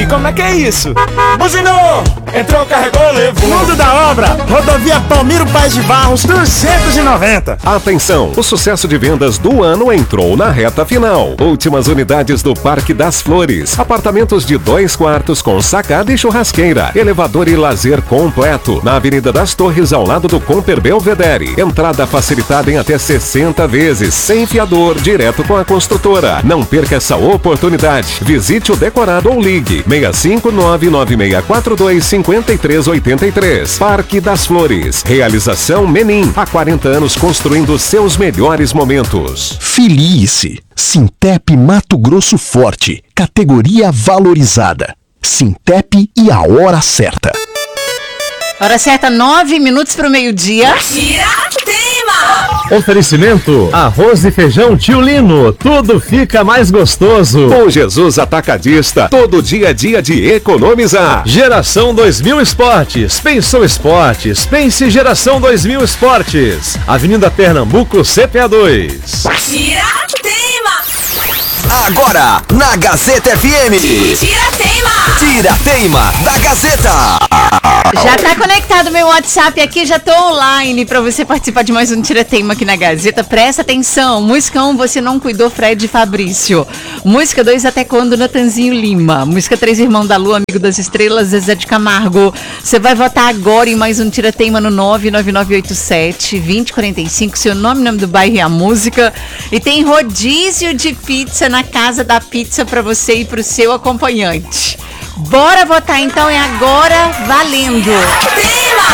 Ih, como é que é isso? Buzinou! Entrou, carregou, levou. Mundo da obra, rodovia Palmiro Paes de Barros, 290. Atenção, o sucesso de vendas do ano entrou na reta final. Últimas unidades do Parque das Flores. Apartamentos de 2 quartos com sacada e churrasqueira. Elevador e lazer completo. Na Avenida das Torres, ao lado do Comper Belvedere. Entrada facilitada em até 60 vezes, sem fiador, direto com a construtora. Não perca essa oportunidade. Visite o decorado ou ligue 65996425383. Parque das Flores. Realização Menin. Há 40 anos construindo seus melhores momentos. Filie-se. Sintep Mato Grosso Forte. Categoria valorizada. Sintep e a hora certa. Hora certa, 9 minutos para o meio-dia. Oferecimento: arroz e feijão Tio Lino. Tudo fica mais gostoso. Com Jesus Atacadista, todo dia é dia de economizar. Geração 2000 Esportes. Pensou esportes? Pense Geração 2000 Esportes. Avenida Pernambuco, CPA 2. Agora, na Gazeta FM. Tira-teima da Gazeta. Já tá conectado meu WhatsApp aqui, já tô online pra você participar de mais um Tira-Teima aqui na Gazeta. Presta atenção, música 1, Você Não Cuidou, Fred Fabrício. Música 2, Até Quando, Natanzinho Lima. Música 3, Irmão da Lua, Amigo das Estrelas, Zezé de Camargo. Você vai votar agora em mais um Tira-Teima no 99987-2045, seu nome do bairro e a música. E tem rodízio de pizza na Casa da Pizza pra você e pro seu acompanhante. Bora votar então, é agora, valendo!